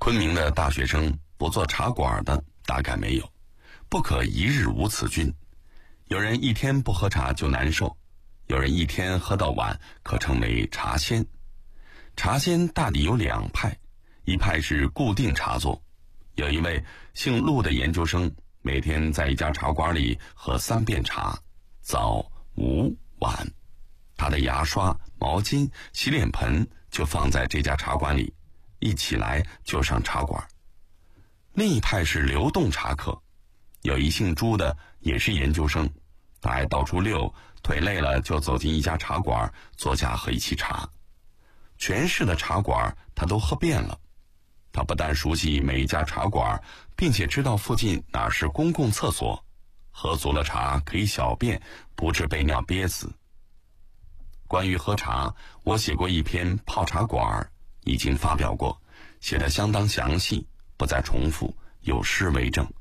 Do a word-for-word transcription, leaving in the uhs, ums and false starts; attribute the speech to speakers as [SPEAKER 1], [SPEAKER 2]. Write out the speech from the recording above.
[SPEAKER 1] 昆明的大学生不做茶馆的大概没有，不可一日无此菌。有人一天不喝茶就难受，有人一天喝到晚可称为茶仙。茶仙大抵有两派，一派是固定茶座，有一位姓陆的研究生每天在一家茶馆里喝三遍茶，早午晚。他的牙刷、毛巾、洗脸盆就放在这家茶馆里，一起来就上茶馆。另一派是流动茶客，有一姓朱的也是研究生，他爱到处溜，腿累了就走进一家茶馆，坐下喝一沏茶。全市的茶馆他都喝遍了，他不但熟悉每一家茶馆，并且知道附近哪是公共厕所，喝足了茶可以小便，不致被尿憋死。关于喝茶，我写过一篇泡茶馆，已经发表过，写得相当详细，不再重复，有诗为证。